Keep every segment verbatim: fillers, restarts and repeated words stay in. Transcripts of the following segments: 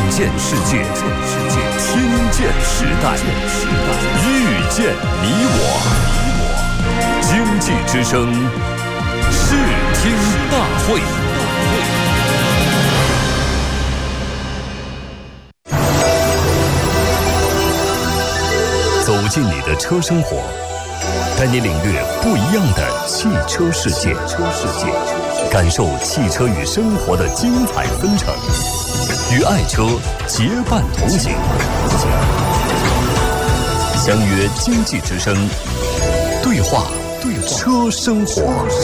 见世界，听见时代，遇见你我。经济之声视听大会。走进你的车生活，带你领略不一样的汽车世界，感受汽车与生活的精彩纷呈，与爱车结伴同行。相约经济之声，对话对车生活。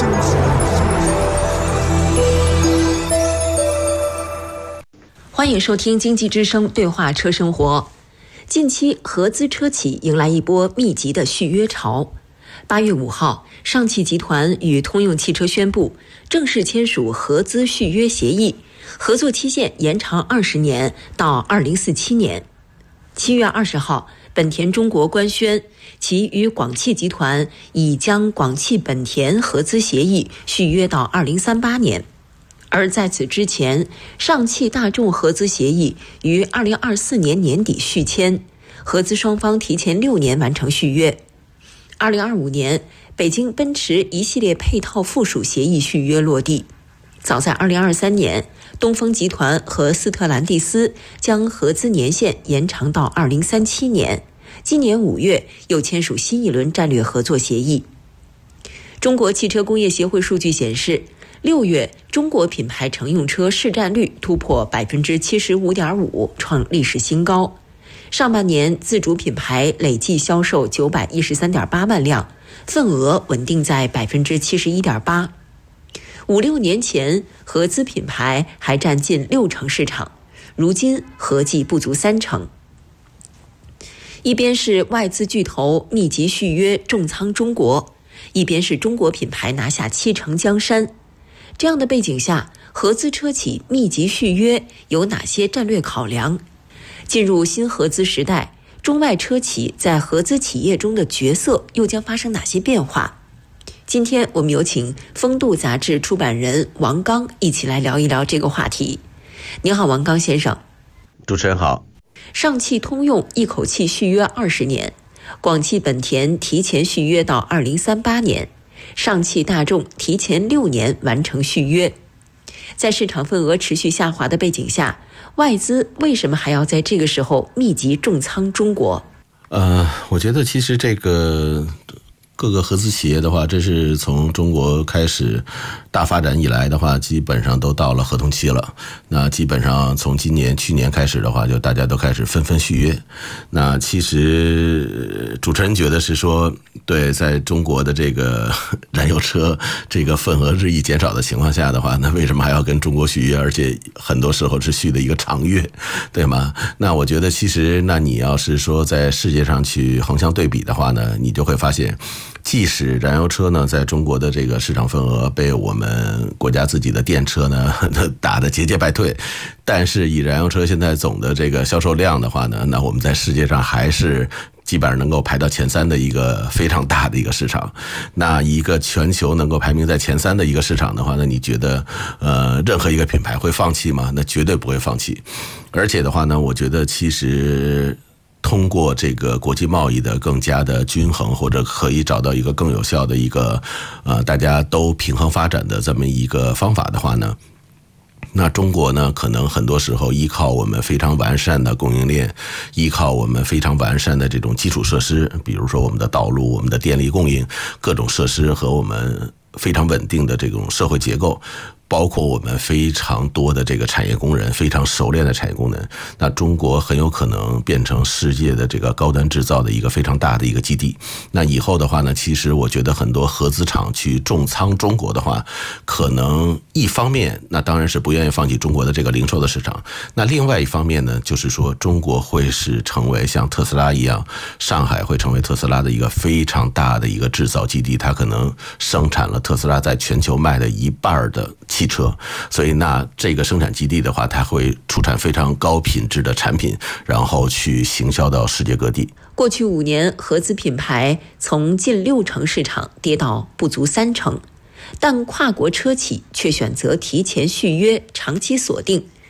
欢迎收听经济之声对话车生活。近期合资车企迎来一波密集的续约潮。八月五号，上汽集团与通用汽车宣布正式签署合资续约协议，合作期限延长二十年到二零四七年。七月二十号，本田中国官宣，其与广汽集团已将广汽本田合资协议续约到二零三八年。而在此之前，上汽大众合资协议于二零二四年年底续签，合资双方提前六年完成续约。二零二五年，北京奔驰一系列配套附属协议续约落地。早在二零二三年，东风集团和斯特兰蒂斯将合资年限延长到二零三七年。今年五月又签署新一轮战略合作协议。中国汽车工业协会数据显示，六月中国品牌乘用车市占率突破百分之七十五点五，创历史新高。上半年自主品牌累计销售九百一十三点八万辆，份额稳定在百分之七十一点八。五六年前，合资品牌还占近六成市场，如今合计不足三成。一边是外资巨头密集续约重仓中国，一边是中国品牌拿下七成江山。这样的背景下，合资车企密集续约有哪些战略考量？进入新合资时代，中外车企在合资企业中的角色又将发生哪些变化？今天我们有请风度杂志出版人王刚一起来聊一聊这个话题。您好，王刚先生。 主持人好。 上汽通用一口气续约二十年，广汽本田提前续约到二零三八年，上汽大众提前六年完成续约。在市场份额持续下滑的背景下，外资为什么还要在这个时候密集重仓中国？ 呃，我觉得其实这个各个合资企业的话，这是从中国开始大发展以来的话，基本上都到了合同期了。那基本上从今年、去年开始的话，就大家都开始纷纷续约。那其实主持人觉得是说，对，在中国的这个燃油车这个份额日益减少的情况下的话，那为什么还要跟中国续约？而且很多时候是续的一个长约，对吗？那我觉得其实，那你要是说在世界上去横向对比的话呢，你就会发现，即使燃油车呢在中国的这个市场份额被我们国家自己的电车呢打得节节败退，但是以燃油车现在总的这个销售量的话呢，那我们在世界上还是基本上能够排到前三的一个非常大的一个市场。那一个全球能够排名在前三的一个市场的话，那你觉得呃任何一个品牌会放弃吗？那绝对不会放弃。而且的话呢，我觉得其实通过这个国际贸易的更加的均衡，或者可以找到一个更有效的一个呃大家都平衡发展的这么一个方法的话呢，那中国呢，可能很多时候依靠我们非常完善的供应链，依靠我们非常完善的这种基础设施，比如说我们的道路、我们的电力供应、各种设施和我们非常稳定的这种社会结构，包括我们非常多的这个产业工人，非常熟练的产业工人，那中国很有可能变成世界的这个高端制造的一个非常大的一个基地。那以后的话呢，其实我觉得很多合资厂去重仓中国的话，可能一方面那当然是不愿意放弃中国的这个零售的市场，那另外一方面呢，就是说中国会是成为像特斯拉一样，上海会成为特斯拉的一个非常大的一个制造基地，它可能生产了特斯拉在全球卖的一半的汽车，所以那这个生产基地的话，它会出产非常高品质的产品，然后去行销到世界各地。 过去五年，合资品牌从近六成市场跌到不足三成，但跨国车企却选择提前续约，长期锁定。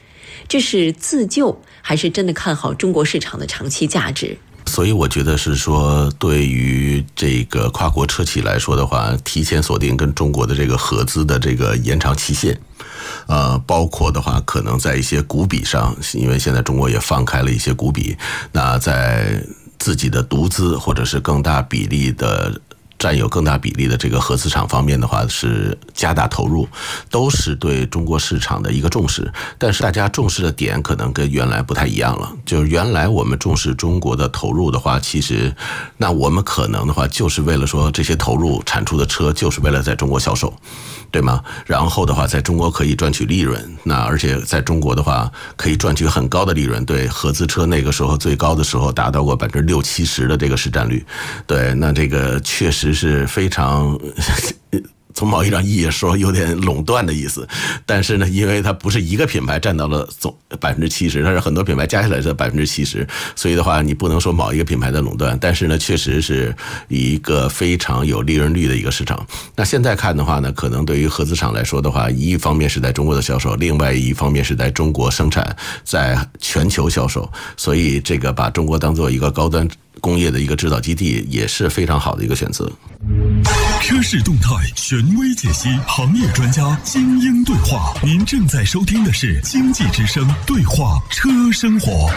这是自救，还是真的看好中国市场的长期价值？ 所以我觉得是说，对于这个跨国车企来说的话，提前锁定跟中国的这个合资的这个延长期限，呃，包括的话，可能在一些股比上，因为现在中国也放开了一些股比，那在自己的独资或者是更大比例的。占有更大比例的这个合资厂方面的话，是加大投入，都是对中国市场的一个重视。但是大家重视的点可能跟原来不太一样了。就是原来我们重视中国的投入的话，其实那我们可能的话就是为了说这些投入产出的车就是为了在中国销售，对吗？然后的话在中国可以赚取利润，那而且在中国的话可以赚取很高的利润。对，合资车那个时候最高的时候达到过百分之六七十的这个市占率。对，那这个确实是非常从某一种意义说有点垄断的意思，但是呢，因为它不是一个品牌占到了总百分之七十，它是很多品牌加起来是百分之七十，所以的话，你不能说某一个品牌的垄断，但是呢，确实是一个非常有利润率的一个市场。那现在看的话呢，可能对于合资厂来说的话，一方面是在中国的销售，另外一方面是在中国生产，在全球销售，所以这个把中国当做一个高端工业的一个制造基地也是非常好的一个选择。 车市动态权威解析，行业专家精英对话。您正在收听的是经济之声对话车生活。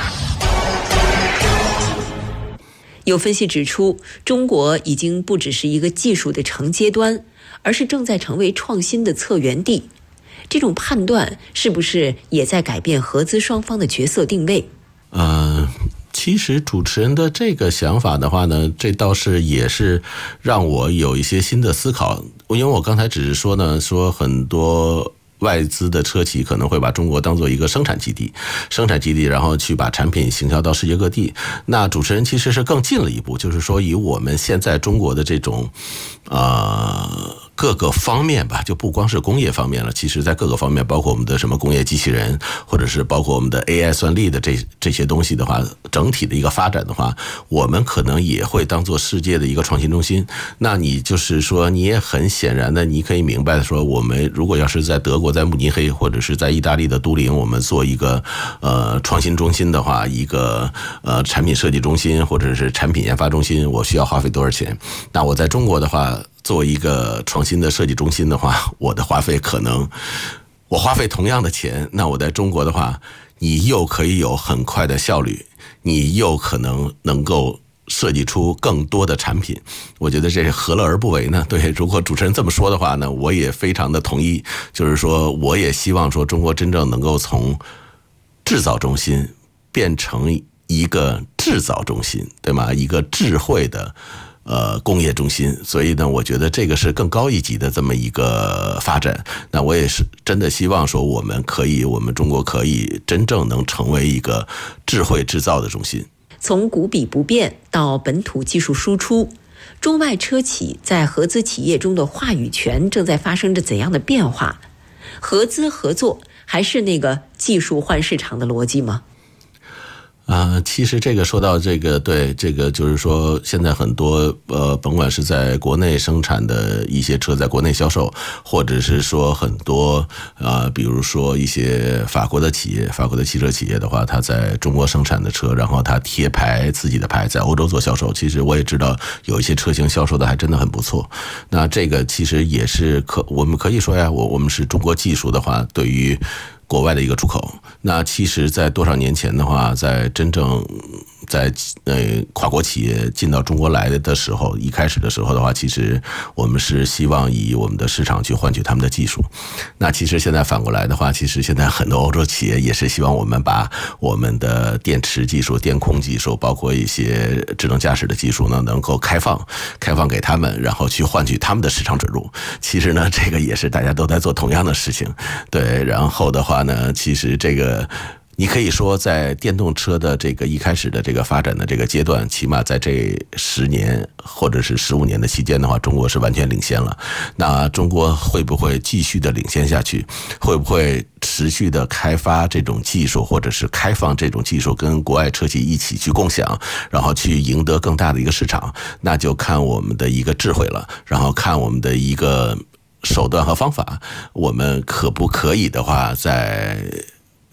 有分析指出，中国已经不只是一个技术的承接端，而是正在成为创新的策源地。这种判断是不是也在改变合资双方的角色定位？ 呃其实主持人的这个想法的话呢，这倒是也是让我有一些新的思考。因为我刚才只是说呢，说很多外资的车企可能会把中国当做一个生产基地，生产基地，然后去把产品行销到世界各地。那主持人其实是更进了一步，就是说以我们现在中国的这种，呃。各个方面吧，就不光是工业方面了，其实在各个方面，包括我们的什么工业机器人，或者是包括我们的 A I 算力的这这些东西的话，整体的一个发展的话，我们可能也会当做世界的一个创新中心。那你就是说，你也很显然的，你可以明白的说，我们如果要是在德国，在慕尼黑，或者是在意大利的都灵，我们做一个呃创新中心的话，一个呃产品设计中心，或者是产品研发中心，我需要花费多少钱？那我在中国的话，作为一个创新的设计中心的话，我的花费可能我花费同样的钱，那我在中国的话，你又可以有很快的效率，你又可能能够设计出更多的产品。我觉得这是何乐而不为呢？对，如果主持人这么说的话呢，我也非常的同意。就是说，我也希望说中国真正能够从制造中心变成一个制造中心，对吗？一个智慧的呃，工业中心。所以呢，我觉得这个是更高一级的这么一个发展。那我也是真的希望说，我们可以，我们中国可以真正能成为一个智慧制造的中心。 从股比不变到本土技术输出，中外车企在合资企业中的话语权正在发生着怎样的变化？合资合作还是那个技术换市场的逻辑吗？ 啊、呃，其实这个说到这个，对，这个就是说，现在很多呃，甭管是在国内生产的一些车在国内销售，或者是说很多呃，比如说一些法国的企业，法国的汽车企业的话，它在中国生产的车，然后它贴牌自己的牌在欧洲做销售。其实我也知道有一些车型销售的还真的很不错。那这个其实也是可，我们可以说呀，我我们是中国技术的话，对于国外的一个出口。那其实在多少年前的话，在真正在呃跨国企业进到中国来的时候，一开始的时候的话，其实我们是希望以我们的市场去换取他们的技术。那其实现在反过来的话，其实现在很多欧洲企业也是希望我们把我们的电池技术、电控技术，包括一些智能驾驶的技术呢，能够开放开放给他们，然后去换取他们的市场准入。其实呢，这个也是大家都在做同样的事情。对，然后的话呢，其实这个你可以说，在电动车的这个一开始的这个发展的这个阶段，起码在这十年或者是十五年的期间的话，中国是完全领先了。那中国会不会继续的领先下去？会不会持续的开发这种技术，或者是开放这种技术，跟国外车企一起去共享，然后去赢得更大的一个市场？那就看我们的一个智慧了，然后看我们的一个手段和方法，我们可不可以的话，在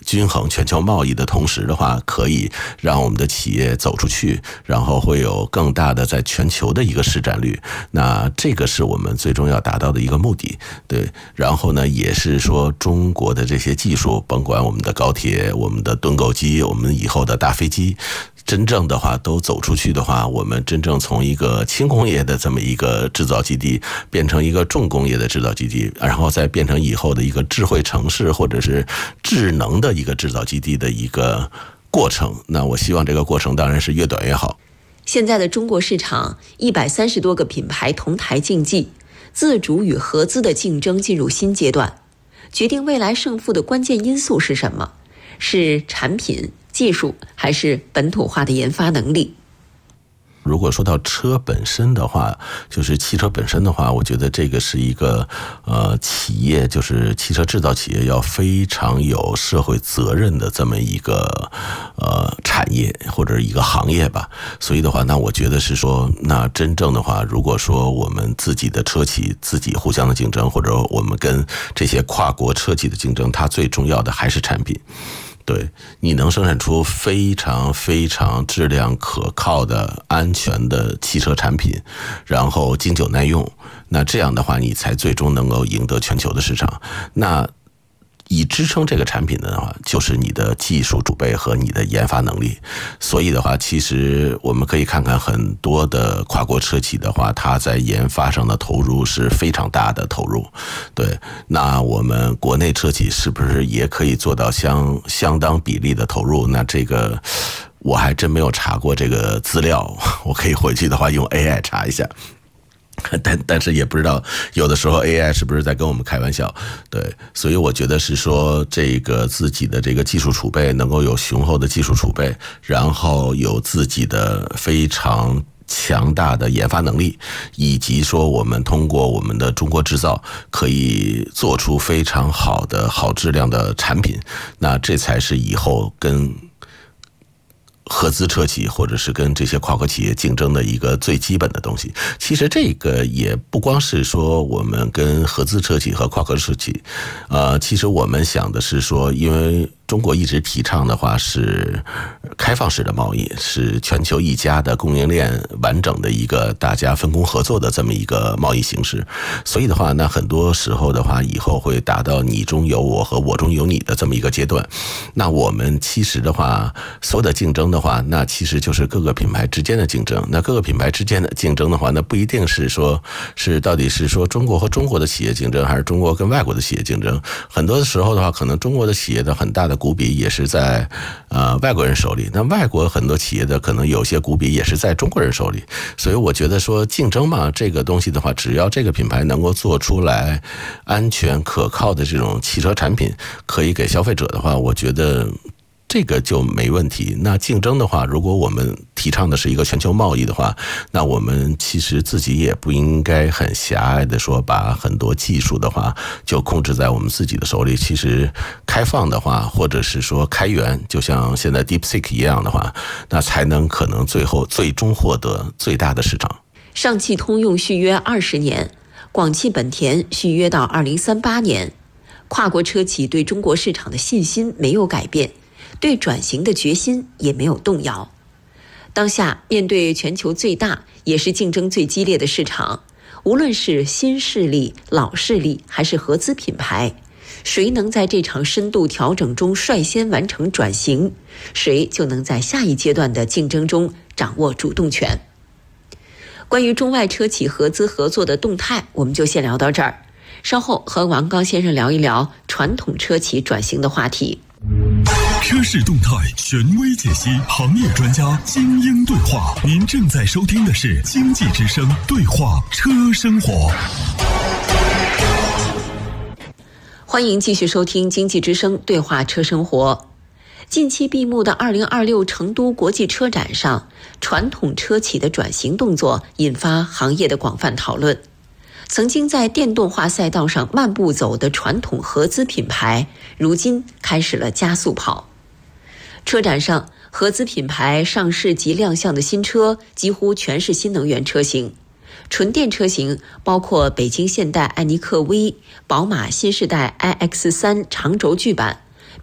均衡全球贸易的同时的话，可以让我们的企业走出去，然后会有更大的在全球的一个市占率。那这个是我们最终要达到的一个目的。对，然后呢，也是说中国的这些技术，甭管我们的高铁、我们的盾构机、我们以后的大飞机，真正的话都走出去的话，我们真正从一个轻工业的这么一个制造基地变成一个重工业的制造基地，然后再变成以后的一个智慧城市或者是智能的一个制造基地的一个过程。那我希望这个过程当然是越短越好。 现在的中国市场一百三十多个品牌同台竞技，自主与合资的竞争进入新阶段。决定未来胜负的关键因素是什么？是产品、技术，还是本土化的研发能力？ 如果说到车本身的话，就是汽车本身的话，我觉得这个是一个呃企业，就是汽车制造企业要非常有社会责任的这么一个呃产业或者一个行业吧。所以的话，那我觉得是说，那真正的话，如果说我们自己的车企自己互相的竞争，或者我们跟这些跨国车企的竞争，它最重要的还是产品。对，你能生产出非常非常质量可靠的安全的汽车产品，然后经久耐用，那这样的话你才最终能够赢得全球的市场。那以支撑这个产品的话，就是你的技术储备和你的研发能力。所以的话，其实我们可以看看很多的跨国车企的话，它在研发上的投入是非常大的投入。对，那我们国内车企是不是也可以做到相相当比例的投入？那这个我还真没有查过这个资料，我可以回去的话用 A I 查一下。但但是也不知道有的时候 A I 是不是在跟我们开玩笑。对，所以我觉得是说这个自己的这个技术储备能够有雄厚的技术储备，然后有自己的非常强大的研发能力，以及说我们通过我们的中国制造可以做出非常好的好质量的产品，那这才是以后跟合资车企或者是跟这些跨国企业竞争的一个最基本的东西。其实这个也不光是说我们跟合资车企和跨国车企，呃，其实我们想的是说，因为中国一直提倡的话是开放式的贸易，是全球一家的供应链完整的一个大家分工合作的这么一个贸易形式。所以的话，那很多时候的话，以后会达到你中有我和我中有你的这么一个阶段。那我们其实的话，所有的竞争的话，那其实就是各个品牌之间的竞争。那各个品牌之间的竞争的话，那不一定是说是到底是说中国和中国的企业竞争，还是中国跟外国的企业竞争。很多的时候的话，可能中国的企业的很大的股比也是在呃外国人手里，那外国很多企业的可能有些股比也是在中国人手里。所以我觉得说竞争嘛，这个东西的话，只要这个品牌能够做出来安全可靠的这种汽车产品，可以给消费者的话，我觉得这个就没问题。那竞争的话，如果我们提倡的是一个全球贸易的话，那我们其实自己也不应该很狭隘的说把很多技术的话就控制在我们自己的手里。其实开放的话，或者是说开源，就像现在 DeepSeek 一样的话，那才能可能最后最终获得最大的市场。 上汽通用续约二十年，广汽本田续约到二零三八年。跨国车企对中国市场的信心没有改变，对转型的决心也没有动摇。当下面对全球最大也是竞争最激烈的市场，无论是新势力、老势力还是合资品牌，谁能在这场深度调整中率先完成转型，谁就能在下一阶段的竞争中掌握主动权。关于中外车企合资合作的动态，我们就先聊到这儿。稍后和王刚先生聊一聊传统车企转型的话题。 车市动态权威解析，行业专家精英对话。您正在收听的是经济之声对话车生活。 欢迎继续收听经济之声对话车生活。近期闭幕的二零二六成都国际车展上，传统车企的转型动作引发行业的广泛讨论。曾经在电动化赛道上慢步走的传统合资品牌，如今开始了加速跑。车展上，合资品牌上市及亮相的新车几乎全是新能源车型。纯电车型包括北京现代艾尼克 V、宝马新世代 I X 三 长轴距版、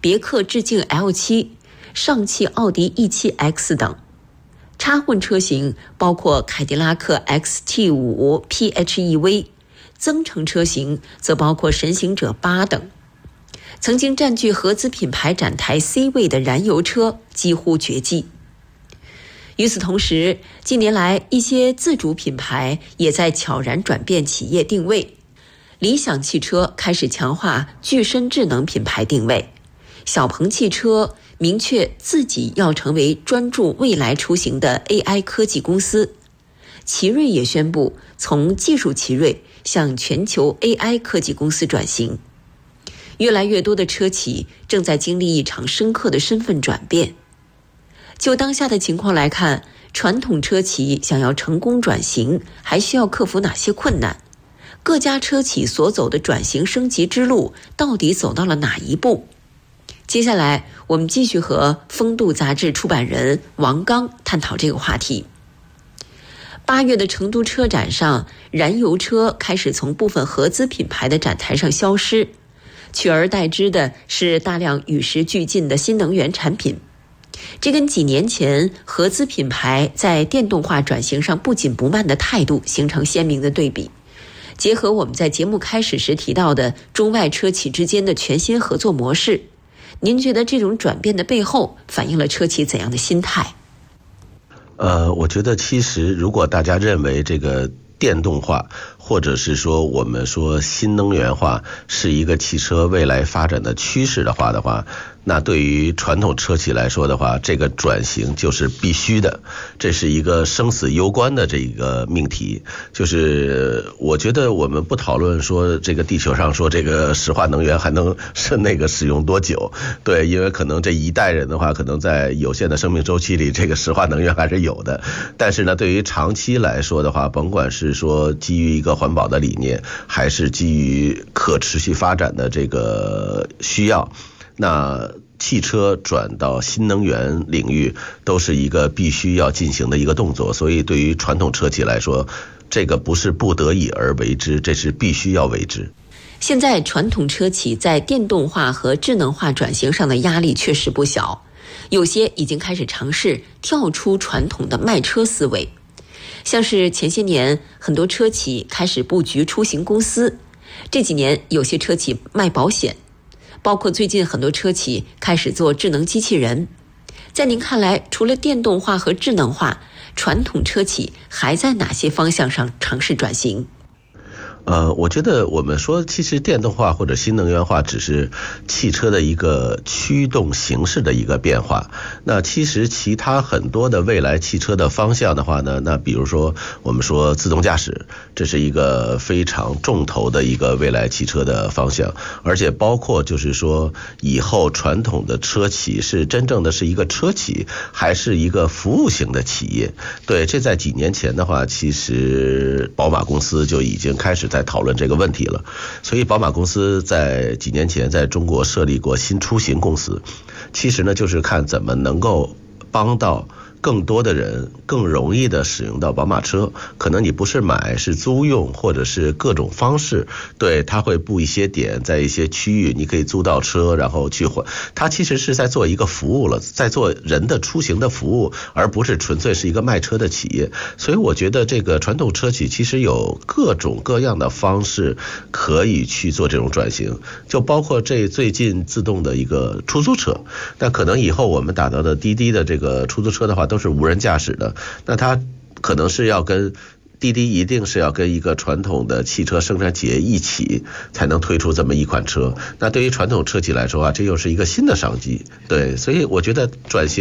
别克致敬 L 七、上汽奥迪 E 七 X 等。插混车型包括凯迪拉克 X T 五 P H E V， 增程车型则包括神行者八等。曾经占据合资品牌展台 C 位的燃油车几乎绝迹。与此同时，近年来一些自主品牌也在悄然转变企业定位。理想汽车开始强化具身智能品牌定位，小鹏汽车明确自己要成为专注未来出行的 A I 科技公司。奇瑞也宣布从技术奇瑞向全球 A I 科技公司转型。越来越多的车企正在经历一场深刻的身份转变。就当下的情况来看，传统车企想要成功转型，还需要克服哪些困难？各家车企所走的转型升级之路到底走到了哪一步？接下来我们继续和风度杂志出版人王刚探讨这个话题。八月的成都车展上，燃油车开始从部分合资品牌的展台上消失，取而代之的是大量与时俱进的新能源产品。这跟几年前合资品牌在电动化转型上不紧不慢的态度形成鲜明的对比。结合我们在节目开始时提到的中外车企之间的全新合作模式，您觉得这种转变的背后反映了车企怎样的心态？ 呃，我觉得其实如果大家认为这个电动化，或者是说我们说新能源化是一个汽车未来发展的趋势的话的话，那对于传统车企来说的话，这个转型就是必须的，这是一个生死攸关的这一个命题。就是我觉得我们不讨论说这个地球上说这个石化能源还能是那个使用多久，对，因为可能这一代人的话，可能在有限的生命周期里，这个石化能源还是有的。但是呢，对于长期来说的话，甭管是说基于一个环保的理念，还是基于可持续发展的这个需要，那汽车转到新能源领域都是一个必须要进行的一个动作。所以对于传统车企来说，这个不是不得已而为之，这是必须要为之。 现在传统车企在电动化和智能化转型上的压力确实不小，有些已经开始尝试跳出传统的卖车思维。像是前些年很多车企开始布局出行公司，这几年有些车企卖保险，包括最近很多车企开始做智能机器人。在您看来，除了电动化和智能化，传统车企还在哪些方向上尝试转型？ 呃，我觉得我们说其实电动化或者新能源化只是汽车的一个驱动形式的一个变化。那其实其他很多的未来汽车的方向的话呢，那比如说我们说自动驾驶，这是一个非常重头的一个未来汽车的方向，而且包括就是说以后传统的车企是真正的是一个车企，还是一个服务型的企业。对，这在几年前的话，其实宝马公司就已经开始在讨论这个问题了。所以宝马公司在几年前在中国设立过新出行公司，其实呢就是看怎么能够帮到更多的人更容易的使用到宝马车。可能你不是买，是租用，或者是各种方式，对，它会布一些点，在一些区域你可以租到车，然后去换。它其实是在做一个服务了，在做人的出行的服务，而不是纯粹是一个卖车的企业。所以我觉得这个传统车企其实有各种各样的方式可以去做这种转型，就包括这最近自动的一个出租车。那可能以后我们打到的滴滴的这个出租车的话都是无人驾驶的，那它可能是要跟滴滴一定是要跟一个传统的汽车生产企业一起才能推出这么一款车。那对于传统车企来说啊，这又是一个新的商机。对，所以我觉得转型